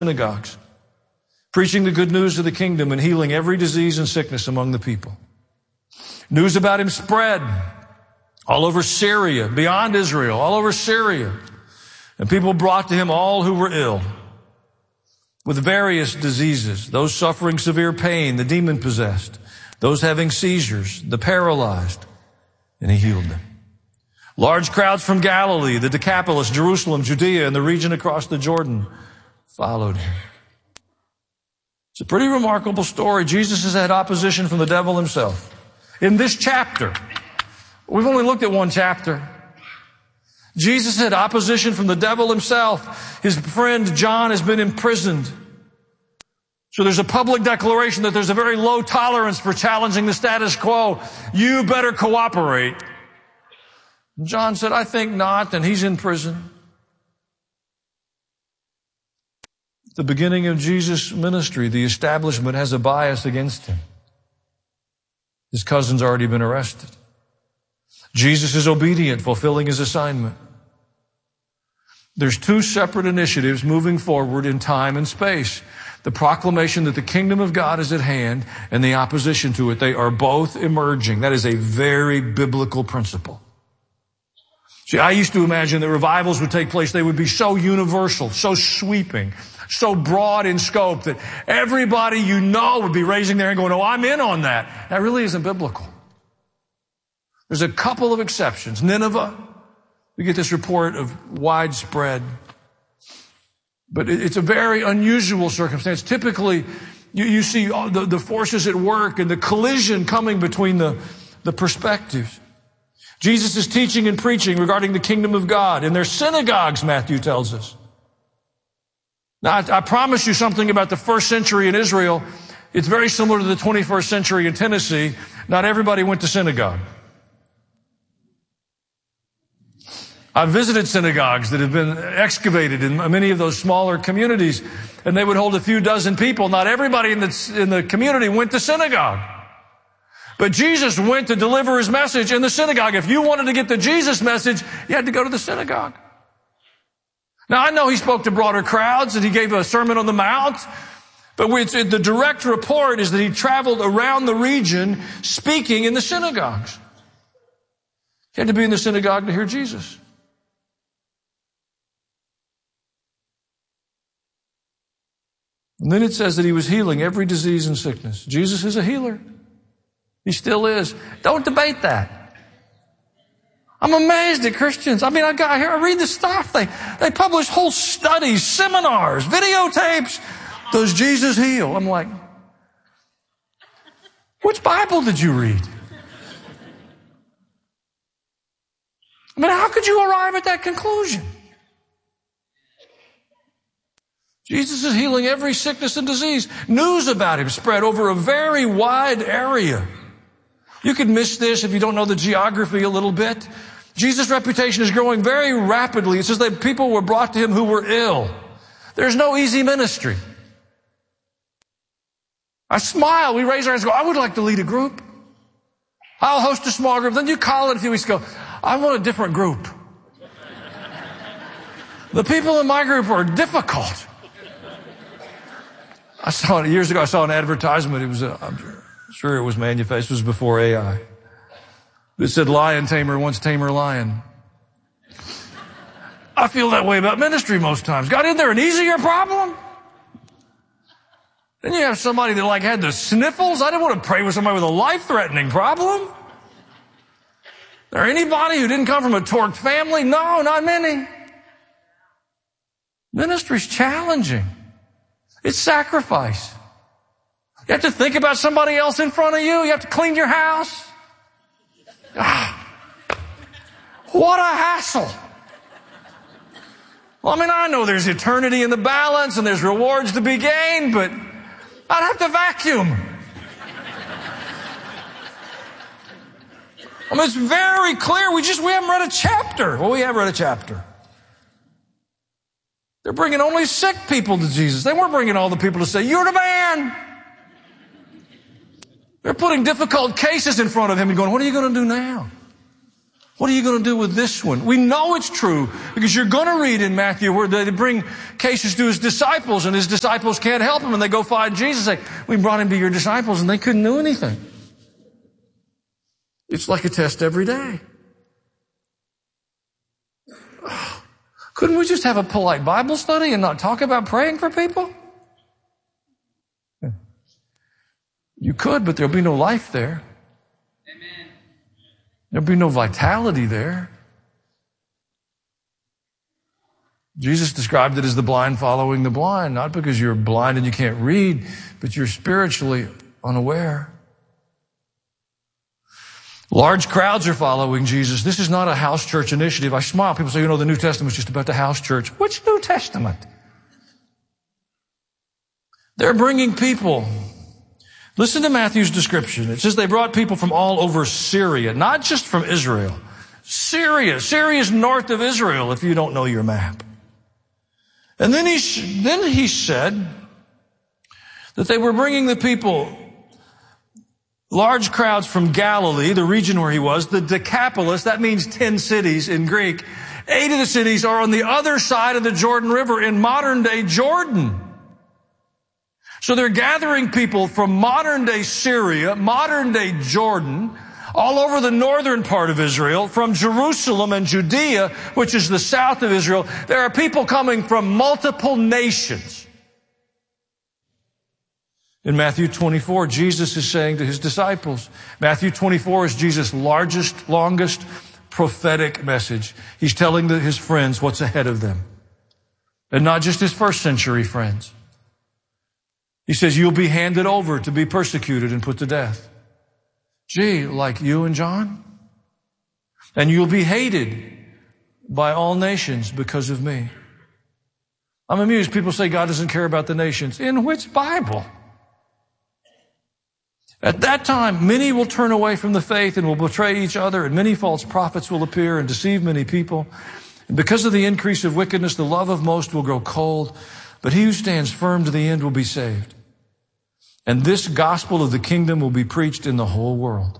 synagogues, preaching the good news of the kingdom and healing every disease and sickness among the people. News about him spread all over Syria, beyond Israel, all over Syria. And people brought to him all who were ill with various diseases, those suffering severe pain, the demon-possessed, those having seizures, the paralyzed, and he healed them. Large crowds from Galilee, the Decapolis, Jerusalem, Judea, and the region across the Jordan followed him. It's a pretty remarkable story. Jesus has had opposition from the devil himself. In this chapter, we've only looked at one chapter. Jesus had opposition from the devil himself. His friend John has been imprisoned. So there's a public declaration that there's a very low tolerance for challenging the status quo. You better cooperate. John said, I think not, and he's in prison. At the beginning of Jesus' ministry, the establishment has a bias against him. His cousin's already been arrested. Jesus is obedient, fulfilling his assignment. There's two separate initiatives moving forward in time and space. The proclamation that the kingdom of God is at hand and the opposition to it. They are both emerging. That is a very biblical principle. See, I used to imagine that revivals would take place. They would be so universal, so sweeping, so broad in scope that everybody you know would be raising their hand going, oh, I'm in on that. That really isn't biblical. There's a couple of exceptions. Nineveh, we get this report of widespread. But it's a very unusual circumstance. Typically, you see the forces at work and the collision coming between the perspectives. Jesus is teaching and preaching regarding the kingdom of God in their synagogues, Matthew tells us. Now, I promise you something about the first century in Israel. It's very similar to the 21st century in Tennessee. Not everybody went to synagogue. I've visited synagogues that have been excavated in many of those smaller communities, and they would hold a few dozen people. Not everybody in the community went to synagogue. But Jesus went to deliver his message in the synagogue. If you wanted to get the Jesus message, you had to go to the synagogue. Now, I know he spoke to broader crowds and he gave a Sermon on the Mount, but the direct report is that he traveled around the region speaking in the synagogues. He had to be in the synagogue to hear Jesus. And then it says that he was healing every disease and sickness. Jesus is a healer. He still is. Don't debate that. I'm amazed at Christians. I mean, I read the stuff. They publish whole studies, seminars, videotapes. Does Jesus heal? I'm like, which Bible did you read? I mean, how could you arrive at that conclusion? Jesus is healing every sickness and disease. News about him spread over a very wide area. You could miss this if you don't know the geography a little bit. Jesus' reputation is growing very rapidly. It says that people were brought to him who were ill. There's no easy ministry. I smile. We raise our hands and go, I would like to lead a group. I'll host a small group. Then you call it a few weeks ago. I want a different group. The people in my group are difficult. Years ago, I saw an advertisement. I'm sure it was manufactured. It was before AI. It said, lion tamer wants tamer lion. I feel that way about ministry most times. God, isn't there an easier problem? Then you have somebody that had the sniffles. I didn't want to pray with somebody with a life-threatening problem. There anybody who didn't come from a torqued family? No, not many. Ministry's challenging. It's sacrifice. You have to think about somebody else in front of you. You have to clean your house. What a hassle. Well, I mean, I know there's eternity in the balance and there's rewards to be gained, but I'd have to vacuum. I mean, it's very clear. We haven't read a chapter. Well, we have read a chapter. They're bringing only sick people to Jesus. They weren't bringing all the people to say, you're the man. They're putting difficult cases in front of him and going, what are you going to do now? What are you going to do with this one? We know it's true because you're going to read in Matthew where they bring cases to his disciples and his disciples can't help him and they go find Jesus and say, we brought him to your disciples and they couldn't do anything. It's like a test every day. Couldn't we just have a polite Bible study and not talk about praying for people? You could, but there'll be no life there. Amen. There'll be no vitality there. Jesus described it as the blind following the blind, not because you're blind and you can't read, but you're spiritually unaware. Large crowds are following Jesus. This is not a house church initiative. I smile. People say, the New Testament's just about the house church. Which New Testament? They're bringing people. Listen to Matthew's description. It says they brought people from all over Syria, not just from Israel. Syria. Syria is north of Israel, if you don't know your map. And then he said that they were bringing the people, large crowds from Galilee, the region where he was, the Decapolis, that means 10 cities in Greek. 8 of the cities are on the other side of the Jordan River in modern-day Jordan. So they're gathering people from modern-day Syria, modern-day Jordan, all over the northern part of Israel, from Jerusalem and Judea, which is the south of Israel. There are people coming from multiple nations. In Matthew 24, Jesus is saying to his disciples, Matthew 24 is Jesus' largest, longest prophetic message. He's telling his friends what's ahead of them. And not just his first century friends. He says, you'll be handed over to be persecuted and put to death. Gee, like you and John? And you'll be hated by all nations because of me. I'm amused. People say God doesn't care about the nations. In which Bible? At that time, many will turn away from the faith and will betray each other, and many false prophets will appear and deceive many people. And because of the increase of wickedness, the love of most will grow cold, but he who stands firm to the end will be saved. And this gospel of the kingdom will be preached in the whole world.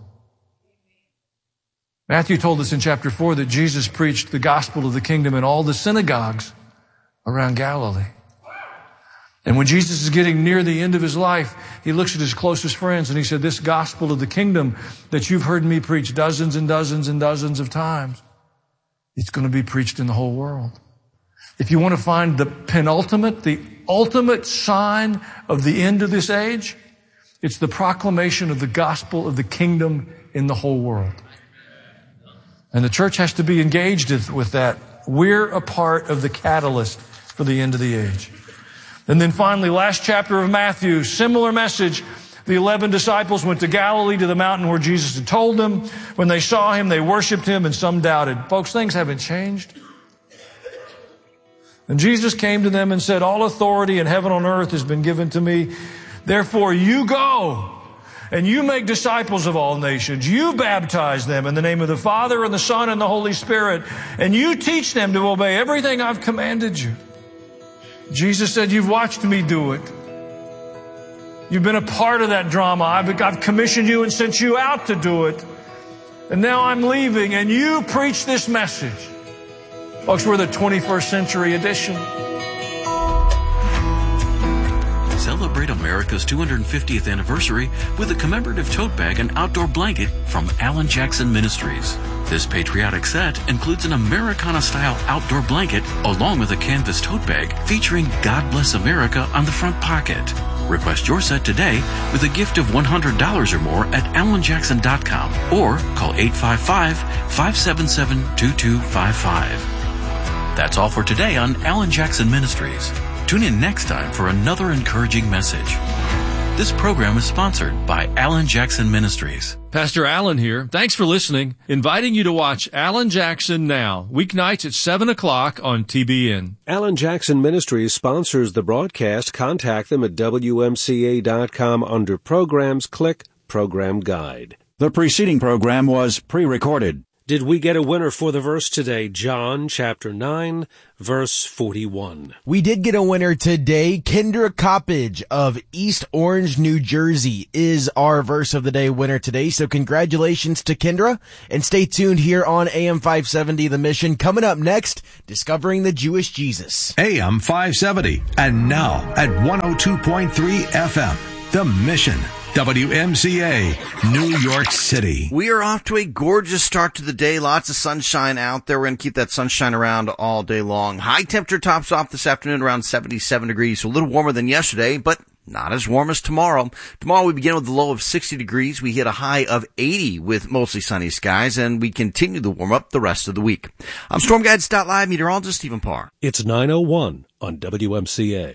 Matthew told us in chapter 4 that Jesus preached the gospel of the kingdom in all the synagogues around Galilee. And when Jesus is getting near the end of his life, he looks at his closest friends and he said, this gospel of the kingdom that you've heard me preach dozens and dozens and dozens of times, it's going to be preached in the whole world. If you want to find the penultimate, the ultimate sign of the end of this age, it's the proclamation of the gospel of the kingdom in the whole world. And the church has to be engaged with that. We're a part of the catalyst for the end of the age. And then finally, last chapter of Matthew, similar message. The 11 disciples went to Galilee to the mountain where Jesus had told them. When they saw him, they worshiped him and some doubted. Folks, things haven't changed. And Jesus came to them and said, all authority in heaven and on earth has been given to me. Therefore, you go and you make disciples of all nations. You baptize them in the name of the Father and the Son and the Holy Spirit. And you teach them to obey everything I've commanded you. Jesus said, you've watched me do it. You've been a part of that drama. I've commissioned you and sent you out to do it. And now I'm leaving and you preach this message. Folks, we're the 21st century edition. Celebrate America's 250th anniversary with a commemorative tote bag and outdoor blanket from Alan Jackson Ministries. This patriotic set includes an Americana-style outdoor blanket along with a canvas tote bag featuring God Bless America on the front pocket. Request your set today with a gift of $100 or more at alanjackson.com or call 855-577-2255. That's all for today on Alan Jackson Ministries. Tune in next time for another encouraging message. This program is sponsored by Alan Jackson Ministries. Pastor Alan here. Thanks for listening. Inviting you to watch Alan Jackson Now, weeknights at 7 o'clock on TBN. Alan Jackson Ministries sponsors the broadcast. Contact them at WMCA.com under Programs. Click Program Guide. The preceding program was pre-recorded. Did we get a winner for the verse today? John chapter 9, verse 41. We did get a winner today. Kendra Coppage of East Orange, New Jersey is our verse of the day winner today. So congratulations to Kendra, and stay tuned here on AM 570 The Mission. Coming up next, discovering the Jewish Jesus. AM 570, and now at 102.3 FM, The Mission. WMCA, New York City. We are off to a gorgeous start to the day. Lots of sunshine out there. We're going to keep that sunshine around all day long. High temperature tops off this afternoon around 77 degrees, so a little warmer than yesterday, but not as warm as tomorrow. Tomorrow we begin with a low of 60 degrees. We hit a high of 80 with mostly sunny skies, and we continue the warm up the rest of the week. I'm StormGuides.live meteorologist Stephen Parr. It's 9:01 on WMCA.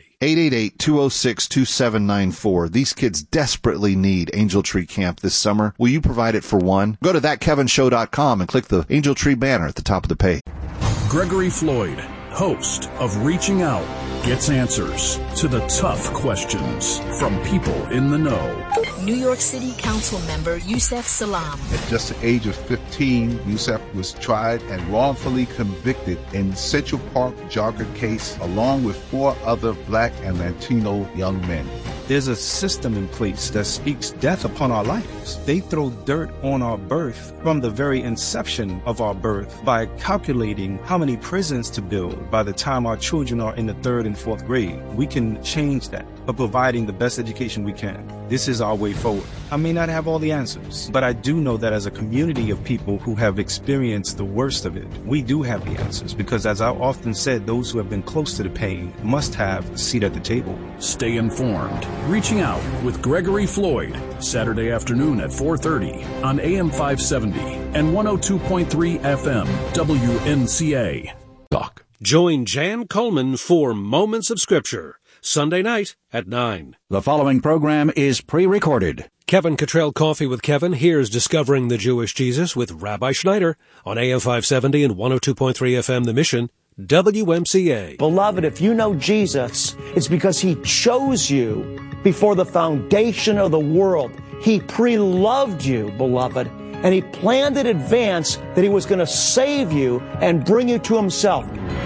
888-206-2794. These kids desperately need Angel Tree Camp this summer. Will you provide it for one? Go to thatkevinshow.com and click the Angel Tree banner at the top of the page. Gregory Floyd, host of Reaching Out, gets answers to the tough questions from people in the know. New York City Council member Yusef Salaam. At just the age of 15, Yusef was tried and wrongfully convicted in Central Park jogger case along with 4 other black and Latino young men. There's a system in place that speaks death upon our lives. They throw dirt on our birth from the very inception of our birth by calculating how many prisons to build by the time our children are in the 3rd and 4th grade. We can change that by providing the best education we can. This is our way forward. I may not have all the answers, but I do know that as a community of people who have experienced the worst of it, we do have the answers, because as I often said, those who have been close to the pain must have a seat at the table. Stay informed. Reaching Out with Gregory Floyd, Saturday afternoon at 4:30 on AM 570 and 102.3 FM WMCA. Talk. Join Jan Coleman for Moments of Scripture, Sunday night at 9. The following program is pre-recorded. Kevin Cottrell Coffee with Kevin. Here's Discovering the Jewish Jesus with Rabbi Schneider on AM 570 and 102.3 FM The Mission, WMCA. Beloved, if you know Jesus, it's because he chose you before the foundation of the world. He pre-loved you, beloved, and he planned in advance that he was going to save you and bring you to himself.